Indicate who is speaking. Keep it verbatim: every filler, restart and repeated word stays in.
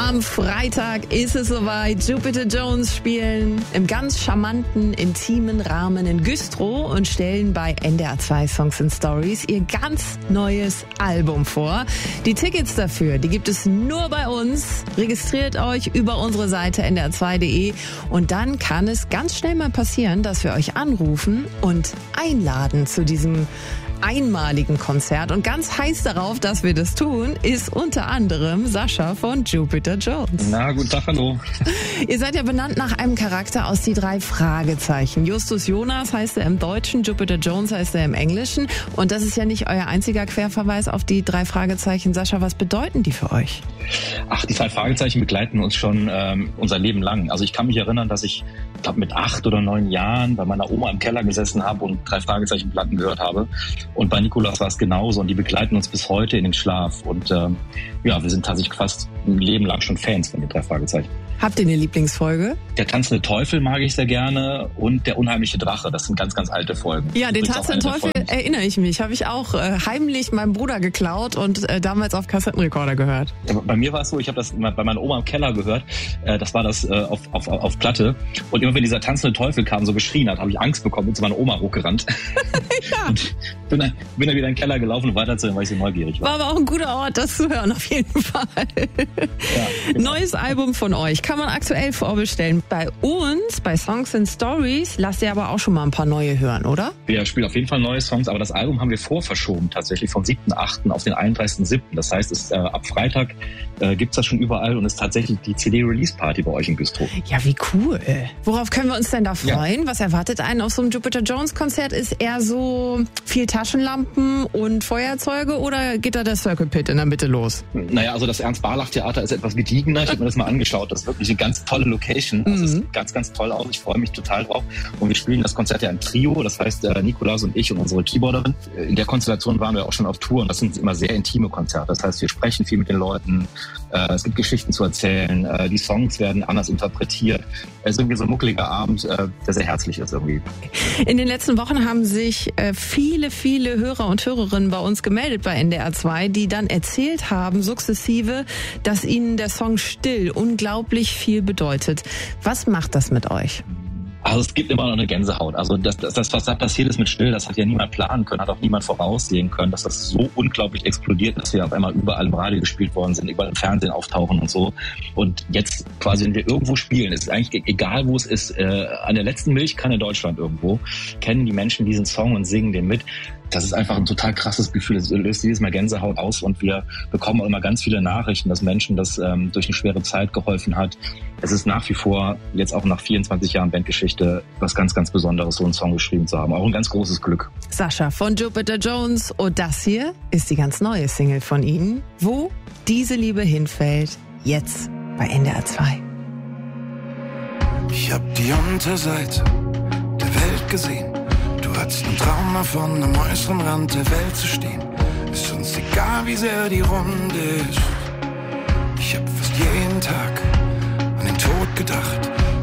Speaker 1: Am Freitag ist es soweit. Jupiter Jones spielen im ganz charmanten, intimen Rahmen in Güstrow und stellen bei N D R zwei Songs and Stories ihr ganz neues Album vor. Die Tickets dafür, die gibt es nur bei uns. Registriert euch über unsere Seite n d r zwei punkt d e und dann kann es ganz schnell mal passieren, dass wir euch anrufen und einladen zu diesem einmaligen Konzert. Und ganz heiß darauf, dass wir das tun, ist unter anderem Sascha von Jupiter Jones.
Speaker 2: Na, guten Tag, hallo.
Speaker 1: Ihr seid ja benannt nach einem Charakter aus die drei Fragezeichen. Justus Jonas heißt er im Deutschen, Jupiter Jones heißt er im Englischen. Und das ist ja nicht euer einziger Querverweis auf die drei Fragezeichen. Sascha, was bedeuten die für euch?
Speaker 2: Ach, die drei Fragezeichen begleiten uns schon ähm, unser Leben lang. Also ich kann mich erinnern, dass ich, ich glaube mit acht oder neun Jahren bei meiner Oma im Keller gesessen habe und drei Fragezeichen-Platten gehört habe. Und bei Nikolaus war es genauso und die begleiten uns bis heute in den Schlaf. Und ähm, ja, wir sind tatsächlich fast ein Leben lang schon Fans von den drei Fragezeichen.
Speaker 1: Habt ihr eine Lieblingsfolge?
Speaker 2: Der tanzende Teufel mag ich sehr gerne und der unheimliche Drache. Das sind ganz, ganz alte Folgen.
Speaker 1: Ja, den tanzenden Teufel erinnere ich mich. Habe ich auch äh, heimlich meinem Bruder geklaut und äh, damals auf Kassettenrekorder gehört.
Speaker 2: Ja, bei mir war es so, ich habe das bei meiner Oma im Keller gehört. Äh, das war das äh, auf, auf, auf Platte. Und immer wenn dieser tanzende Teufel kam, so geschrien hat, habe ich Angst bekommen und zu meiner Oma hochgerannt. Ja. Und bin dann, bin dann wieder in den Keller gelaufen und weiterzuhören, weil ich so neugierig war.
Speaker 1: War aber auch ein guter Ort, das zu hören, auf jeden Fall. Ja, genau. Neues Album von euch kann man aktuell vorbestellen. Bei uns, bei Songs and Stories, lasst ihr aber auch schon mal ein paar neue hören, oder?
Speaker 2: Wir spielen auf jeden Fall neue Songs, aber das Album haben wir vorverschoben, tatsächlich vom siebten achten auf den einunddreißigsten siebten Das heißt, es, äh, ab Freitag äh, gibt's das schon überall und ist tatsächlich die C D-Release-Party bei euch in Güstrow.
Speaker 1: Ja, wie cool. Worauf können wir uns denn da freuen? Ja. Was erwartet einen auf so einem Jupiter Jones-Konzert? Ist eher so viel Taschenlampen und Feuerzeuge oder geht da der Circle Pit in der Mitte los?
Speaker 2: Naja, also das Ernst-Barlach-Theater ist etwas gediegener. Ich habe mir das mal angeschaut. Das ist wirklich eine ganz tolle Location. Das mhm. sieht ganz, ganz toll aus. Ich freue mich total drauf. Und wir spielen das Konzert ja im Trio. Das heißt, äh, Nikolaus und ich und unsere Keyboarderin. In der Konstellation waren wir auch schon auf Tour. Und das sind immer sehr intime Konzerte. Das heißt, wir sprechen viel mit den Leuten. Äh, es gibt Geschichten zu erzählen. Äh, die Songs werden anders interpretiert. Es ist irgendwie so ein muckeliger Abend, äh, der sehr herzlich ist irgendwie.
Speaker 1: In den letzten Wochen haben sich äh, viele, viele Hörer und Hörerinnen bei uns gemeldet bei N D R zwei, die dann erzählt haben, sukzessive, dass ihnen der Song Still unglaublich viel bedeutet. Was macht das mit euch?
Speaker 2: Also es gibt immer noch eine Gänsehaut. Also das, das, das, was da passiert ist mit Still, das hat ja niemand planen können, hat auch niemand voraussehen können, dass das so unglaublich explodiert, dass wir auf einmal überall im Radio gespielt worden sind, überall im Fernsehen auftauchen und so. Und jetzt quasi, wenn wir irgendwo spielen, es ist eigentlich egal, wo es ist, äh, an der letzten Milchkanne Deutschland irgendwo, kennen die Menschen diesen Song und singen den mit. Das ist einfach ein total krasses Gefühl. Es löst jedes Mal Gänsehaut aus und wir bekommen auch immer ganz viele Nachrichten, dass Menschen das ähm, durch eine schwere Zeit geholfen hat. Es ist nach wie vor, jetzt auch nach vierundzwanzig Jahren Bandgeschichte, was ganz, ganz Besonderes, so einen Song geschrieben zu haben. Auch ein ganz großes Glück.
Speaker 1: Sascha von Jupiter Jones und das hier ist die ganz neue Single von Ihnen, Wo diese Liebe hinfällt, jetzt bei N D R zwei.
Speaker 3: Ich hab die Unterseite der Welt gesehen. Du hattest einen Traum davon, am äußeren Rand der Welt zu stehen. Ist uns egal, wie sehr die Runde ist. Ich hab fast jeden Tag an den Tod gedacht.